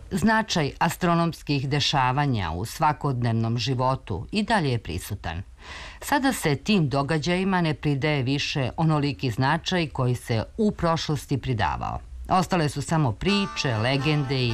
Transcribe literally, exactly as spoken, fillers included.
Značaj astronomskih dešavanja u svakodnevnom životu i dalje je prisutan. Sada se tim događajima ne pridaje više onoliki značaj koji se u prošlosti pridavao. Ostale su samo priče, legende i